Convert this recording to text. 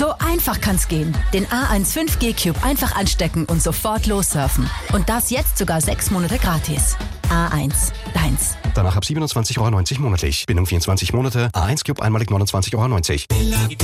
So einfach kann's gehen. Den A1 5G Cube einfach anstecken und sofort lossurfen. Und das jetzt sogar 6 Monate gratis. A1, deins. Danach ab 27,90 € monatlich. Bindung 24 Monate. A1 Cube einmalig 29,90 €.